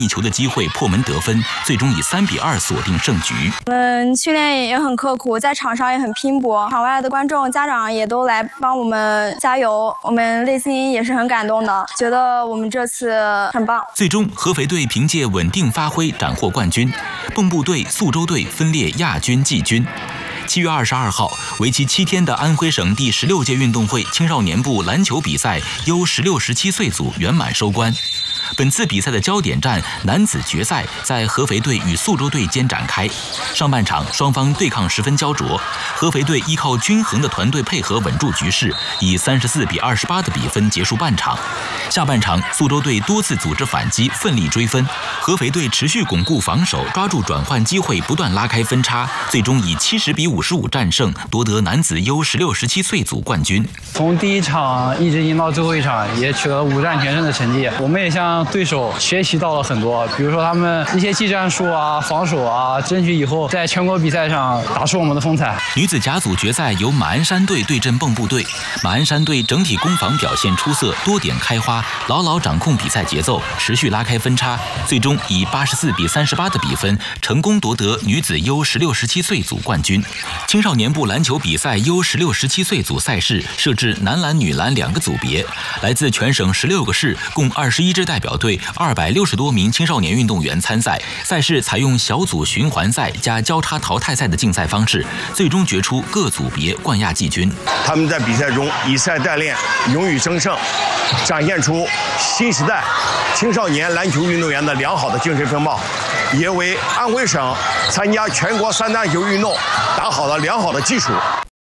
一球的机会破门得分，最终以3-2锁定胜局。 我们训练也很刻苦，在场上也很拼搏，场外的观众、家长也都来帮我们加油，我们内心也是很感动的，觉得我们这次很棒。 最终，合肥队凭借稳定发挥斩获冠军，蚌埠队、宿州队分列亚军、季军。7月22号，为期7天的安徽省第16届运动会青少年部篮球比赛 U16、17岁组圆满收官。本次比赛的焦点战男子决赛在合肥队与宿州队间展开。上半场双方对抗十分焦灼，合肥队依靠均衡的团队配合稳住局势，以34-28的比分结束半场。下半场，宿州队多次组织反击，奋力追分，合肥队持续巩固防守，抓住转换机会，不断拉开分差，最终以70-55战胜，夺得男子 U16、17岁组冠军。 从第一场一直赢到最后一场，也取得了5战全胜的成绩。我们也向对手学习到了很多，比如说他们一些技战术啊、防守啊，争取以后在全国比赛上打出我们的风采。 女子甲组决赛由马鞍山队对阵蚌埠队，马鞍山队整体攻防表现出色，多点开花，牢牢掌控比赛节奏，持续拉开分差，最终以84-38的比分成功夺得女子 U16、17岁组冠军。青少年部篮球比赛 U16、17岁组赛事设置男篮、女篮2个组别，来自全省16个市，共21支代表队，260多名青少年运动员参赛。赛事采用小组循环赛加交叉淘汰赛的竞赛方式，最终决出各组别冠亚季军。 他们在比赛中以赛代练，勇于争胜，展现出新时代青少年篮球运动员的良好的精神风貌，也为安徽省参加全国3大球运动打好了良好的基础。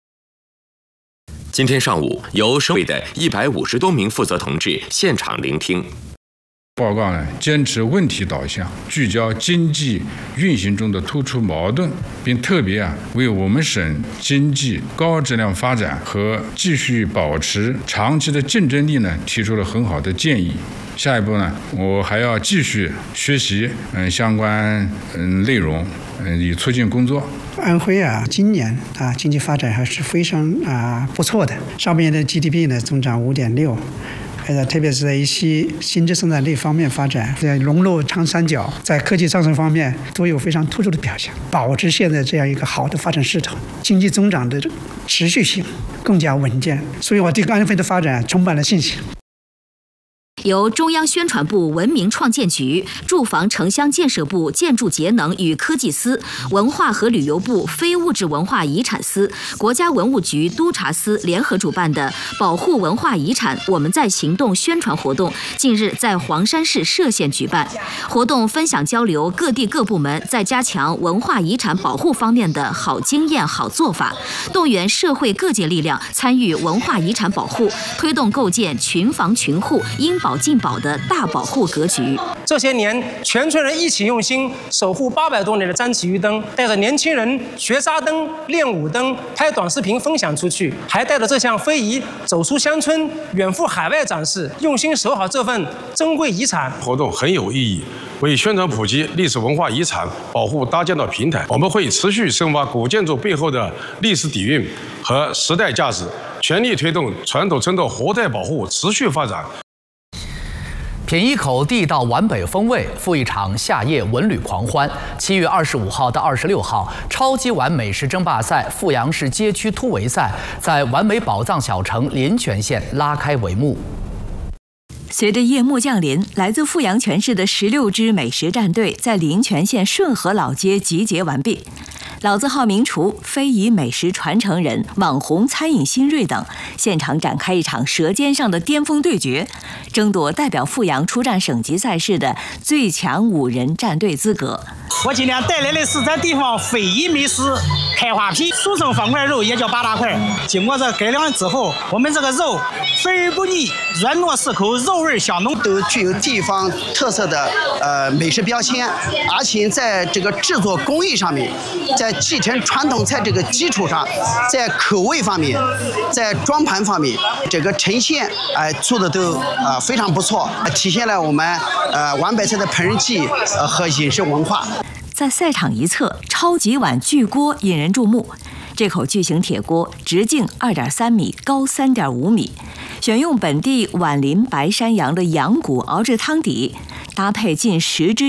今天上午，由省委的150多名负责同志现场聆听。 报告呢，坚持问题导向，聚焦经济运行中的突出矛盾，并特别为我们省经济高质量发展和继续保持长期的竞争力呢，提出了很好的建议。下一步呢，我还要继续学习相关内容，以促进工作。 安徽今年经济发展还是非常不错的，上半年的 GDP 呢增长5.6%。特别是在一些新质生产力方面发展，在融入长三角，在科技上升方面都有非常突出的表现，保持现在这样一个好的发展势头，经济增长的持续性更加稳健，所以我对安徽的发展充满了信心。 由中央宣传部文明创建局、住房城乡建设部建筑节能与科技司、文化和旅游部非物质文化遗产司、国家文物局督察司联合主办的保护文化遗产我们在行动宣传活动，近日在黄山市歙县举办。活动分享交流各地各部门在加强文化遗产保护方面的好经验、好做法，动员社会各界力量参与文化遗产保护，推动构建群房群户、应保尽保的大保护格局。 这些年，全村人一起用心守护800多年的张旗鱼灯，带着年轻人学扎灯、练武灯、拍短视频分享出去，还带着这项非遗走出乡村，远赴海外展示，用心守好这份珍贵遗产。 活动很有意义，为宣传普及历史文化遗产保护搭建了平台。我们会持续深挖古建筑背后的历史底蕴和时代价值，全力推动传统村的活态保护持续发展。 品一口地道皖北风味，赴一场夏夜文旅狂欢。7月25号到26号，超级碗美食争霸赛阜阳市街区突围赛在皖北宝藏小城临泉县拉开帷幕。 随着夜幕降临，来自阜阳全市的16支美食战队在临泉县顺河老街集结完毕。老字号名厨、非遗美食传承人、网红餐饮新锐等，现场展开一场舌尖上的巅峰对决，争夺代表阜阳出战省级赛事的最强5人战队资格。 我今天带来的是咱地方非遗美食开花皮，俗称方块肉，也叫8大块。经过这改良之后，我们这个肉肥而不腻，软糯适口，肉味香浓， 都具有地方特色的美食标签，而且在这个制作工艺上面，在继承传统菜这个基础上，在口味方面，在装盘方面，这个呈现做的都非常不错，体现了我们皖北菜的烹饪技和饮食文化。 在赛场一侧，超级碗巨锅引人注目。这口巨型铁锅直径2.3米，高3.5米，选用本地皖临白山羊的羊骨熬制汤底，搭配近10只